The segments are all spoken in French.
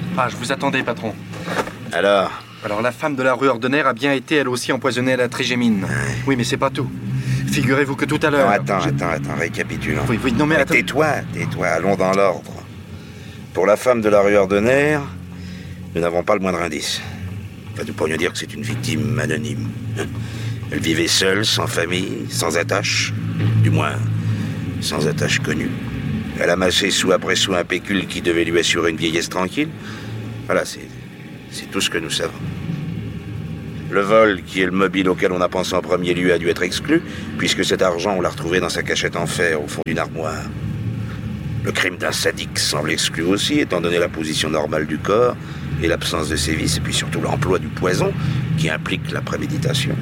Ah, je vous attendais, patron. Alors, la femme de la rue Ordener a bien été, elle aussi, empoisonnée à la trigémine. Ouais. Oui, mais c'est pas tout. Figurez-vous que tout à l'heure... attends, récapitulons. Oui, non mais attends... Tais-toi, allons dans l'ordre. Pour la femme de la rue Ordener, nous n'avons pas le moindre indice. Enfin, nous pourrions dire que c'est une victime anonyme. Elle vivait seule, sans famille, sans attache. Du moins, sans attache connue. Elle amassait sou après sou un pécule qui devait lui assurer une vieillesse tranquille. Voilà, c'est tout ce que nous savons. Le vol, qui est le mobile auquel on a pensé en premier lieu, a dû être exclu, puisque cet argent, on l'a retrouvé dans sa cachette en fer, au fond d'une armoire. Le crime d'un sadique semble exclu aussi, étant donné la position normale du corps et l'absence de sévices, et puis surtout l'emploi du poison, qui implique la préméditation.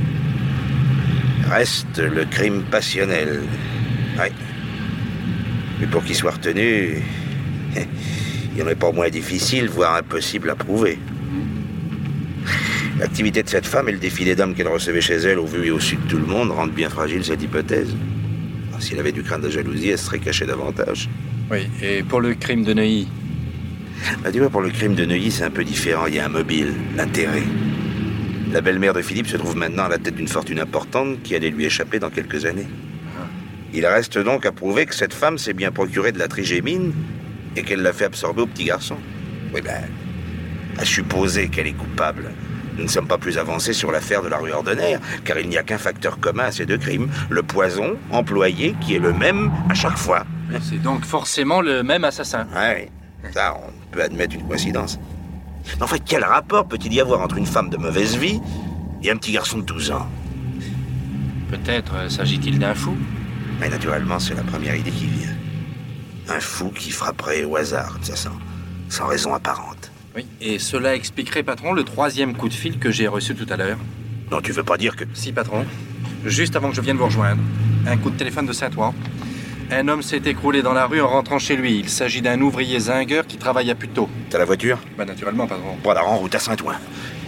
Reste le crime passionnel. Oui. Mais pour qu'il soit retenu, il n'y en est pas moins difficile, voire impossible à prouver. L'activité de cette femme et le défilé d'hommes qu'elle recevait chez elle, au vu et au su de tout le monde, rendent bien fragile cette hypothèse. Si elle avait dû craindre la jalousie, elle serait cachée davantage. Oui, et pour le crime de Neuilly? Tu vois, pour le crime de Neuilly, c'est un peu différent. Il y a un mobile, l'intérêt. La belle-mère de Philippe se trouve maintenant à la tête d'une fortune importante qui allait lui échapper dans quelques années. Il reste donc à prouver que cette femme s'est bien procurée de la trigémine et qu'elle l'a fait absorber au petit garçon. Oui, à supposer qu'elle est coupable. Nous ne sommes pas plus avancés sur l'affaire de la rue Ordener, car il n'y a qu'un facteur commun à ces deux crimes, le poison employé qui est le même à chaque fois. C'est donc forcément le même assassin. Oui, ça, on peut admettre une coïncidence. Mais en fait, quel rapport peut-il y avoir entre une femme de mauvaise vie et un petit garçon de 12 ans? Peut-être s'agit-il d'un fou? Mais naturellement, c'est la première idée qui vient. Un fou qui frapperait au hasard, ça sans raison apparente. Oui, et cela expliquerait, patron, le 3e coup de fil que j'ai reçu tout à l'heure. Non, tu veux pas dire que... Si, patron. Juste avant que je vienne vous rejoindre. Un coup de téléphone de Saint-Ouen. Un homme s'est écroulé dans la rue en rentrant chez lui. Il s'agit d'un ouvrier zingueur qui travaille à Puteaux. T'as la voiture? Naturellement, patron. Voilà, en route à Saint-Ouen.